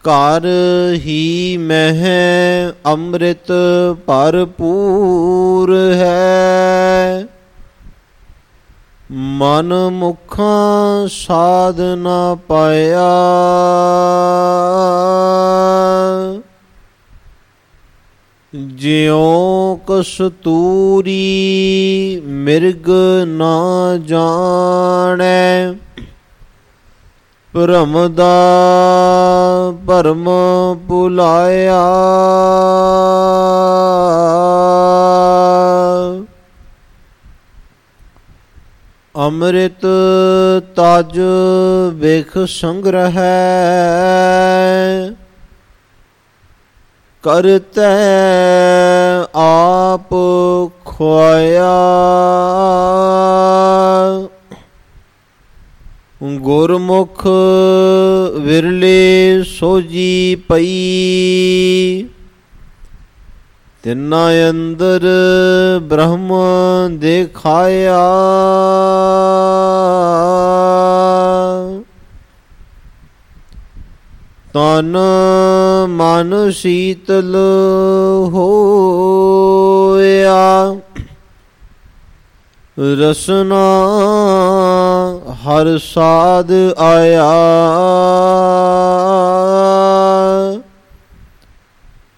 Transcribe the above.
ਘਰ ਹੀ ਮਹਿ ਅੰਮ੍ਰਿਤ ਭਰਪੂਰ ਹੈ। ਮਨ ਮੁਖਾਂ ਸਾਧ ਨਾ ਪਾਇਆ, ਜਿਉ ਕਸਤੂਰੀ ਮਿਰਗ ਨਾ ਜਾਣੈ। ਭਰਮ ਦਾ ਭਰਮ ਭੁਲਾਇਆ, ਅੰਮ੍ਰਿਤ ਤਜ ਵੇਖ ਸੰਗ੍ਰਹਿ। ਕਰਤੈ ਆਪ ਖੁਆਇਆ, ਗੁਰਮੁਖ ਵਿਰਲੇ ਸੋਜੀ ਪਈ। ਤਿੰਨਾ ਅੰਦਰ ਬ੍ਰਹਮ ਦਿਖਾਇਆ, ਤਨ ਮਨ ਸੀਤਲ ਹੋਇਆ। ਰਸਨਾ ਹਰ ਸਾਧ ਆਇਆ,